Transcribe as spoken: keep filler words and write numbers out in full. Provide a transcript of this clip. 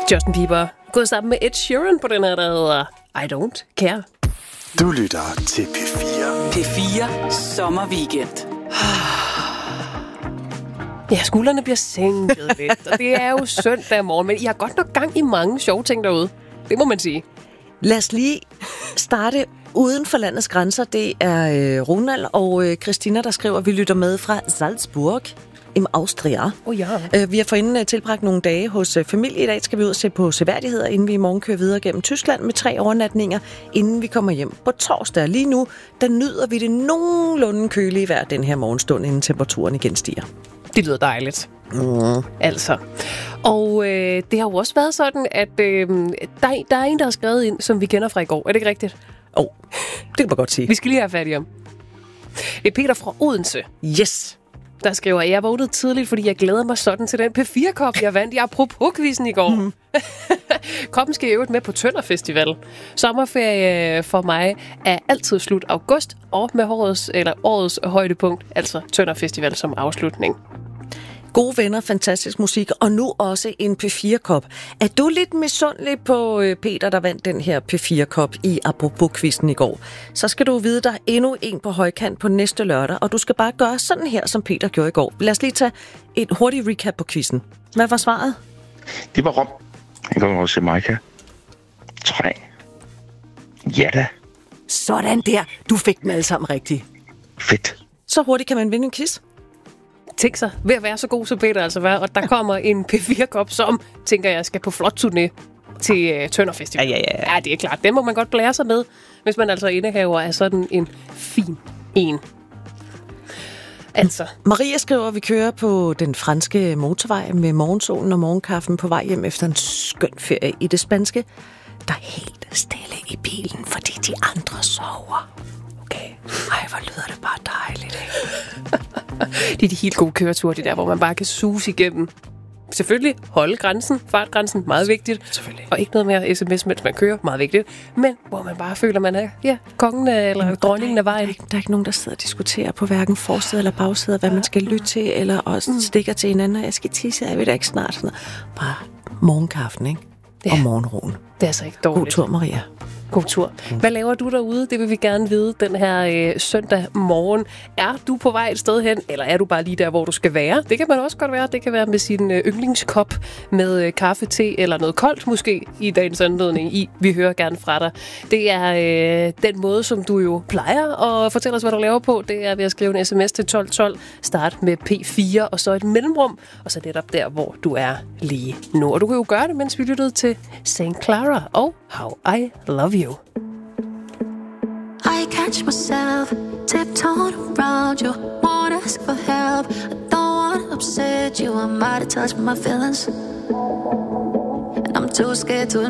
Justin Bieber gået sammen med Ed Sheeran på den her, der hedder I Don't Care. Du lytter til P fire. P fire Sommerweekend. Ja, skuldrene bliver sænket lidt, og det er jo søndag morgen, men I har godt nok gang i mange sjove ting derude. Det må man sige. Lad os lige starte uden for landets grænser. Det er øh, Ronald og øh, Christina, der skriver, vi lytter med fra Salzburg i Austria. Oh ja. Øh, vi har forinden øh, tilbragt nogle dage hos øh, familie. I dag skal vi ud og se på seværdigheder, inden vi i morgen kører videre gennem Tyskland med tre overnatninger, inden vi kommer hjem på torsdag. Lige nu, der nyder vi det nogenlunde kølige vejr den her morgenstund, inden temperaturen igen stiger. Det lyder dejligt. Mm. Altså. Og øh, det har jo også været sådan, at øh, der, der er en, der har skrevet ind, som vi kender fra i går. Er det ikke rigtigt? Åh, oh, det kan man godt sige. Vi skal lige have fat i ham. Det er Peter fra Odense. Yes! Der skriver, at jeg vågnede tidligt, fordi jeg glæder mig sådan til den P fire kop, jeg vandt i apropos-quizzen i går. Mm. Koppen skal i øvrigt med på Tønder Festival. Sommerferie for mig er altid slut august, og med årets, eller årets højdepunkt, altså Tønder Festival som afslutning. Gode venner, fantastisk musik, og nu også en P fire kop. Er du lidt misundelig på Peter, der vandt den her P fire kop i apropos-quizzen i går? Så skal du vide, der er endnu en på højkant på næste lørdag, og du skal bare gøre sådan her, som Peter gjorde i går. Lad os lige tage et hurtigt recap på quizzen. Hvad var svaret? Det var Rom. Jeg kommer også Jamaica. Tre. Ja da. Sådan der. Du fik dem alle sammen rigtigt. Fedt. Så hurtigt kan man vinde en quiz. Tænk sig, ved at være så god som Peter altså var, og der kommer en P fire kop, som, tænker jeg, skal på flot turné til uh, Tønder Festival. Ja, ja, ja. Ja, det er klart. Den må man godt blære sig med, hvis man altså indehaver af sådan en fin en. Altså. Maria skriver, at vi kører på den franske motorvej med morgensolen og morgenkaffen på vej hjem efter en skøn ferie i det spanske. Der er helt stille i bilen, fordi de andre sover. Okay. Ej, hvor lyder det bare dejligt, ikke? Det er de helt gode køreture, det der, hvor man bare kan suse igennem. Selvfølgelig holde grænsen, fartgrænsen, meget vigtigt. Selvfølgelig. Og ikke noget mere sms, mens man kører, meget vigtigt. Men hvor man bare føler, man er ja, kongen af, eller Jamen, dronningen af vejen. Der er, ikke, der er ikke nogen, der sidder og diskuterer på hverken forside eller bagside, hvad man skal lytte til, eller også mm. stikker til hinanden, og jeg skal tisse, jeg ved da ikke snart. Sådan noget. Bare morgenkaffen, ikke? Ja. Og morgenroen. Det er altså ikke dårligt. God tur, Maria. God tur. Hvad laver du derude? Det vil vi gerne vide den her øh, søndag morgen. Er du på vej et sted hen, eller er du bare lige der, hvor du skal være? Det kan man også godt være. Det kan være med sin øh, yndlingskop med øh, kaffe, te eller noget koldt måske i dagens anledning i. Vi hører gerne fra dig. Det er øh, den måde, som du jo plejer at fortælle os, hvad du laver på. Det er ved at skrive en sms til tolv tolv. Start med P fire og så et mellemrum. Og så netop der, hvor du er lige nu. Og du kan jo gøre det, mens vi lyttede til Saint Clara og How I Love You. I catch myself tiptoeing around you, won't ask for help. I don't want to upset you, I'm out of touch with my feelings, and I'm too scared to